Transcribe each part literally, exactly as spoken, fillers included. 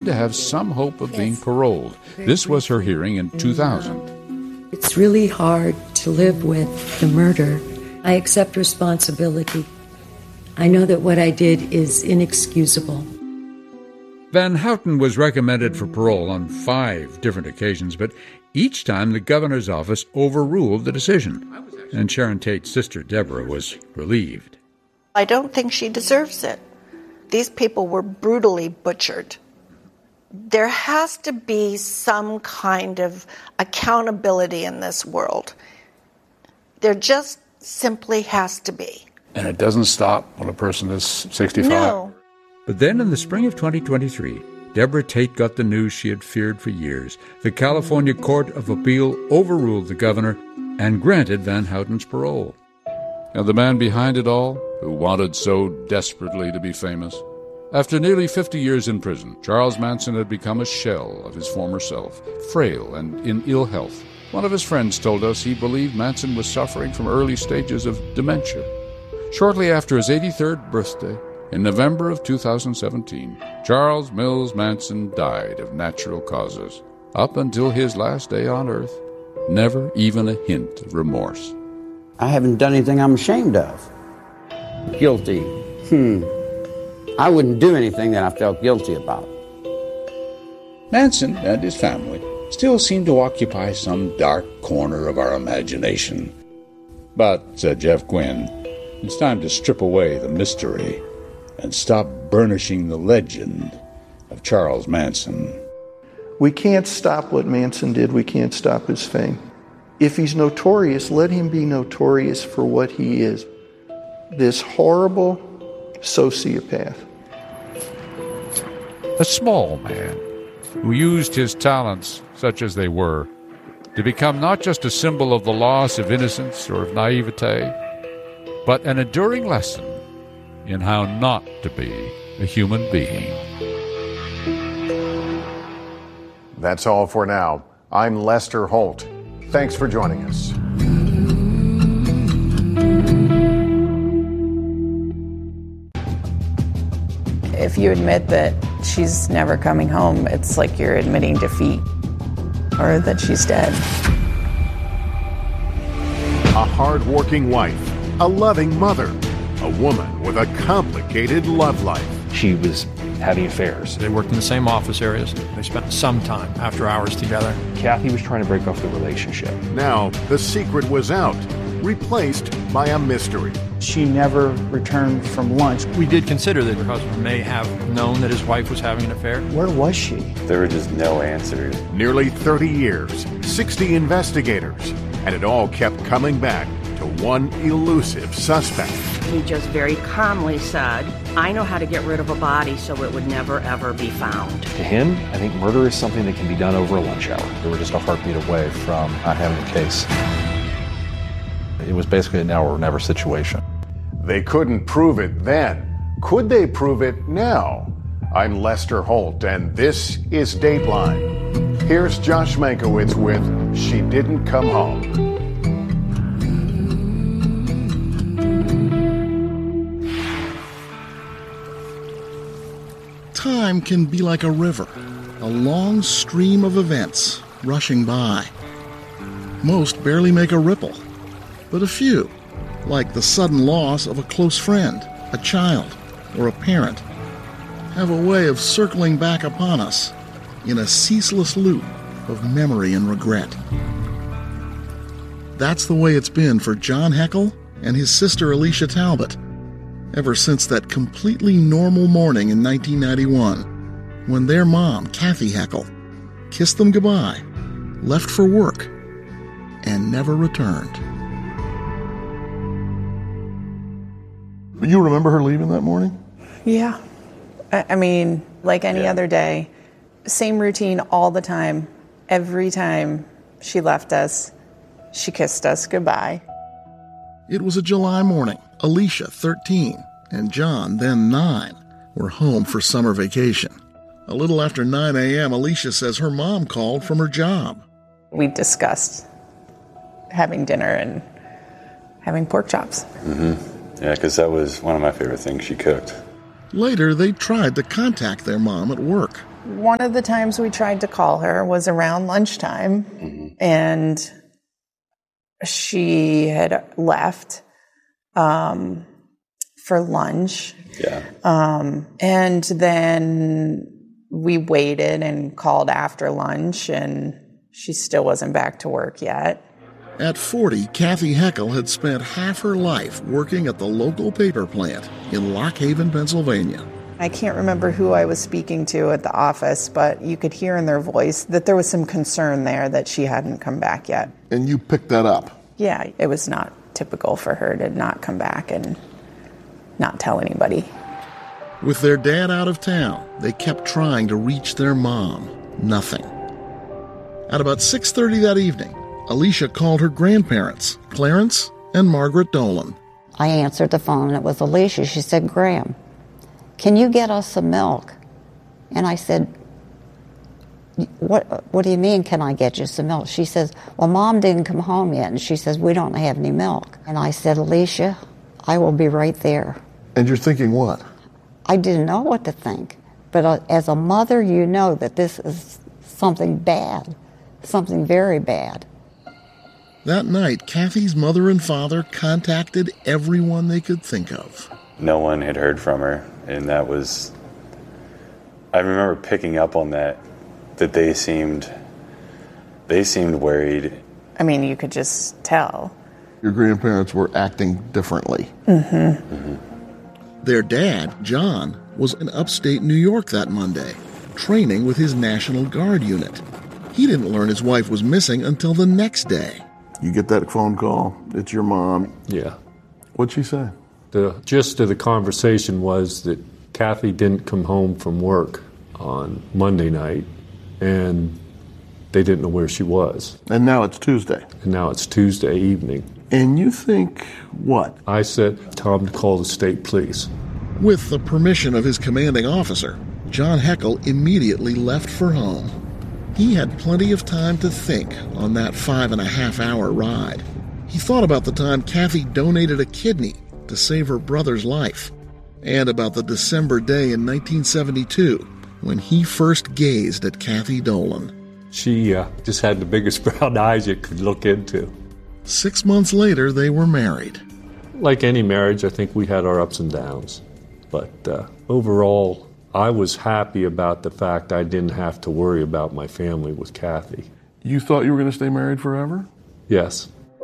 to have some hope of being paroled. This was her hearing in two thousand. It's really hard to live with the murder. I accept responsibility. I know that what I did is inexcusable. Van Houten was recommended for parole on five different occasions, but each time the governor's office overruled the decision. And Sharon Tate's sister, Deborah, was relieved. I don't think she deserves it. These people were brutally butchered. There has to be some kind of accountability in this world. There just simply has to be. And it doesn't stop when a person is sixty-five. No. But then in the spring of twenty twenty-three, Deborah Tate got the news she had feared for years. The California Court of Appeal overruled the governor and granted Van Houten's parole. And the man behind it all, who wanted so desperately to be famous? After nearly fifty years in prison, Charles Manson had become a shell of his former self, frail and in ill health. One of his friends told us he believed Manson was suffering from early stages of dementia. Shortly after his eighty-third birthday, in November of two thousand seventeen, Charles Mills Manson died of natural causes. Up until his last day on earth, never even a hint of remorse. I haven't done anything I'm ashamed of. Guilty. Hmm. I wouldn't do anything that I felt guilty about. Manson and his family still seem to occupy some dark corner of our imagination. But, said Jeff Quinn, it's time to strip away the mystery and stop burnishing the legend of Charles Manson. We can't stop what Manson did. We can't stop his fame. If he's notorious, let him be notorious for what he is. This horrible sociopath. A small man who used his talents, such as they were, to become not just a symbol of the loss of innocence or of naivete, but an enduring lesson in how not to be a human being. That's all for now. I'm Lester Holt. Thanks for joining us. If you admit that she's never coming home, it's like you're admitting defeat or that she's dead. A hard-working wife, a loving mother, a woman with a complicated love life. She was having affairs. They worked in the same office areas. They spent some time after hours together. Kathy was trying to break off the relationship. Now, the secret was out, replaced by a mystery. She never returned from lunch. We did consider that her husband may have known that his wife was having an affair. Where was she? There were just no answers. Nearly thirty years, sixty investigators, and it all kept coming back to one elusive suspect. He just very calmly said, I know how to get rid of a body so it would never, ever be found. To him, I think murder is something that can be done over a lunch hour. They were just a heartbeat away from not having a case. It was basically a now or never situation. They couldn't prove it then. Could they prove it now? I'm Lester Holt, and this is Dateline. Here's Josh Mankiewicz with She Didn't Come Home. Time can be like a river, a long stream of events rushing by. Most barely make a ripple, but a few, like the sudden loss of a close friend, a child, or a parent, have a way of circling back upon us in a ceaseless loop of memory and regret. That's the way it's been for John Heckel and his sister Alicia Talbot, ever since that completely normal morning in nineteen ninety-one, when their mom, Kathy Heckel, kissed them goodbye, left for work, and never returned. You remember her leaving that morning? Yeah. I, I mean, like any yeah. other day, same routine all the time. Every time she left us, she kissed us goodbye. It was a July morning. Alicia, thirteen, and John, then nine, were home for summer vacation. A little after nine a.m., Alicia says her mom called from her job. We discussed having dinner and having pork chops. Mm-hmm. Yeah, because that was one of my favorite things she cooked. Later, they tried to contact their mom at work. One of the times we tried to call her was around lunchtime, mm-hmm. and she had left um, for lunch. Yeah. Um, and then we waited and called after lunch, and she still wasn't back to work yet. At forty, Kathy Heckel had spent half her life working at the local paper plant in Lock Haven, Pennsylvania. I can't remember who I was speaking to at the office, but you could hear in their voice that there was some concern there that she hadn't come back yet. And you picked that up? Yeah, it was not typical for her to not come back and not tell anybody. With their dad out of town, they kept trying to reach their mom. Nothing. At about six thirty that evening, Alicia called her grandparents, Clarence and Margaret Dolan. I answered the phone, and it was Alicia. She said, Graham, can you get us some milk? And I said, what What do you mean, can I get you some milk? She says, well, Mom didn't come home yet, and she says, we don't have any milk. And I said, Alicia, I will be right there. And you're thinking what? I didn't know what to think. But uh, as a mother, you know that this is something bad, something very bad. That night, Kathy's mother and father contacted everyone they could think of. No one had heard from her, and that was... I remember picking up on that, that they seemed... They seemed worried. I mean, you could just tell. Your grandparents were acting differently. Mm-hmm. Mm-hmm. Their dad, John, was in upstate New York that Monday, training with his National Guard unit. He didn't learn his wife was missing until the next day. You get that phone call, it's your mom. Yeah. What'd she say? The gist of the conversation was that Kathy didn't come home from work on Monday night, and they didn't know where she was. And now it's Tuesday. And now it's Tuesday evening. And you think what? I said, tell them to call the state police. With the permission of his commanding officer, John Heckel immediately left for home. He had plenty of time to think on that five and a half hour ride. He thought about the time Kathy donated a kidney to save her brother's life, and about the December day in nineteen seventy-two when he first gazed at Kathy Dolan. She uh, just had the biggest brown eyes you could look into. Six months later, they were married. Like any marriage, I think we had our ups and downs. But uh, overall, I was happy about the fact I didn't have to worry about my family with Kathy. You thought you were going to stay married forever? Yes.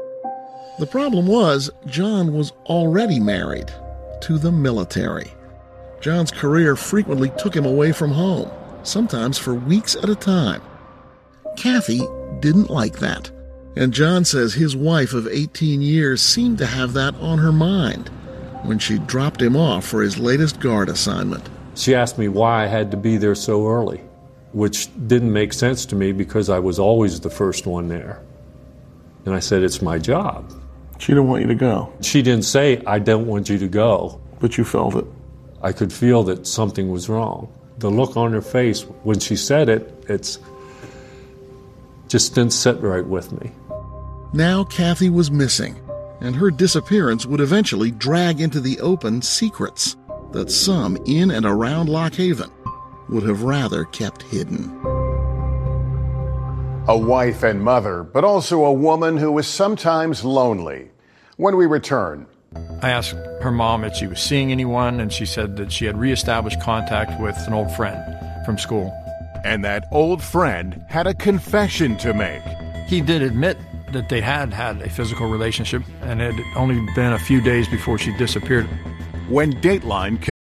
The problem was, John was already married to the military. John's career frequently took him away from home, sometimes for weeks at a time. Kathy didn't like that, and John says his wife of eighteen years seemed to have that on her mind when she dropped him off for his latest guard assignment. She asked me why I had to be there so early, which didn't make sense to me because I was always the first one there. And I said, it's my job. She didn't want you to go. She didn't say, I don't want you to go. But you felt it. I could feel that something was wrong. The look on her face when she said it, it's just didn't sit right with me. Now Kathy was missing, and her disappearance would eventually drag into the open secrets that some in and around Lock Haven would have rather kept hidden. A wife and mother, but also a woman who was sometimes lonely. When we return, I asked her mom if she was seeing anyone, and she said that she had reestablished contact with an old friend from school. And that old friend had a confession to make. He did admit that they had had a physical relationship, and it had only been a few days before she disappeared. When Dateline